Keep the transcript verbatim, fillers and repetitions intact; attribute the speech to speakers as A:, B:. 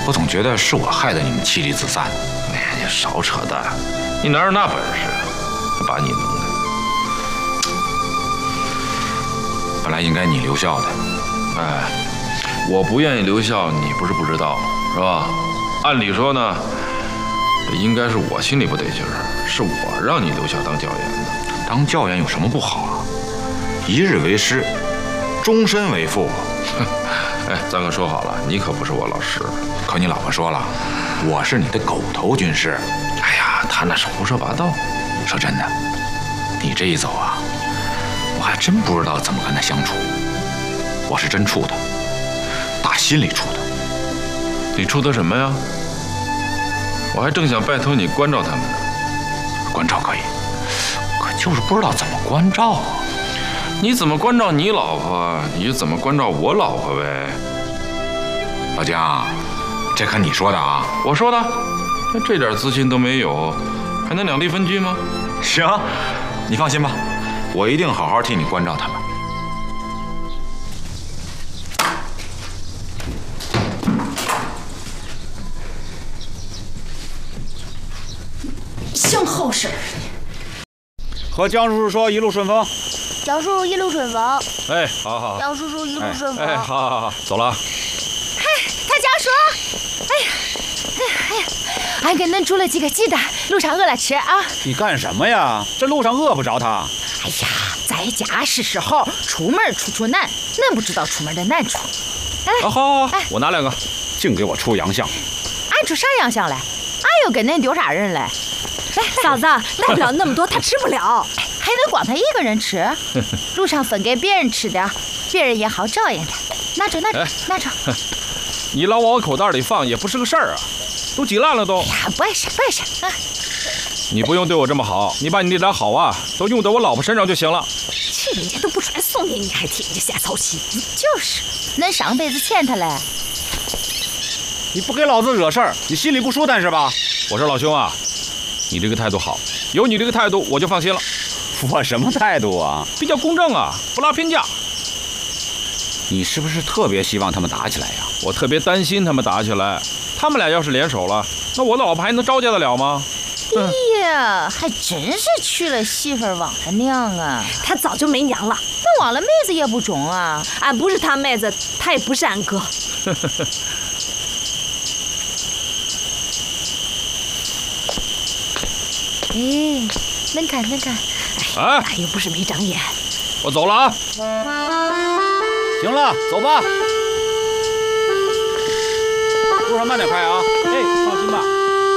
A: 我总觉得是我害得你们妻离子散。
B: 哎呀，你少扯淡！你哪有那本事啊？还把你弄的。
A: 本来应该你留校的，
B: 哎，我不愿意留校，你不是不知道，是吧？按理说呢，这应该是我心里不得劲儿，是我让你留校当教员的。
A: 当教员有什么不好啊？一日为师，终身为父。
B: 哎，咱可说好了，你可不是我老师。
A: 可你老婆说了，我是你的狗头军师。
B: 哎呀，他那是胡说八道。
A: 说真的，你这一走啊，我还真不知道怎么跟他相处。我是真怵他，打心里怵他。
B: 你怵他什么呀？我还正想拜托你关照他们呢。
A: 关照可以，可就是不知道怎么关照啊。
B: 你怎么关照你老婆，你就怎么关照我老婆呗。
A: 老姜，这可你说的啊？
B: 我说的。那这点自信都没有，还能两地分居吗？
A: 行，你放心吧，我一定好好替你关照他们。
C: 像好事儿。
D: 和江叔叔说一路顺风。
E: 江叔叔一路顺风。
B: 哎，好好好。
E: 江叔叔一路顺风。
B: 哎，好好好，走了。
C: 哎，他家叔，哎呀，哎呀哎呀，俺给恁煮了几个鸡蛋，路上饿了吃啊。
D: 你干什么呀？这路上饿不着他。
C: 哎呀，在家是时候，出门处处难，恁不知道出门的难处。哎，
D: 啊，好好好，我拿两个，净给我出洋相。
C: 俺出啥洋相来？俺又跟恁丢啥人来？来，
E: 嫂子，来不了那么多，他吃不了。
C: 还能光他一个人吃？路上分给别人吃的，别人也好照应他。拿着，拿着，拿着。
B: 你老往我口袋里放也不是个事儿啊，都挤烂了都。
C: 哎呀，不碍事，不碍事啊。
B: 你不用对我这么好，你把你那点好啊，都用在我老婆身上就行了。
E: 这人家都不出来送你，你还替人家瞎操心。
C: 就是，恁上辈子欠他嘞。
D: 你不给老子惹事儿，你心里不舒坦是吧？
B: 我说老兄啊，你这个态度好，有你这个态度我就放心了。
D: 我什么态度啊？
B: 比较公正啊，不拉偏架。
D: 你是不是特别希望他们打起来呀？
B: 我特别担心他们打起来，他们俩要是联手了，那我老婆还能招架得了吗？
C: 哎呀，还真是娶了媳妇忘了娘啊！
E: 他早就没娘了，
C: 那忘了妹子也不中啊！
E: 俺不是他妹子，他也不是俺哥。
C: 哎，恁看恁看，
E: 哎，那又不是没长眼。
B: 我走了啊！
D: 行了，走吧。路上慢点开啊！哎。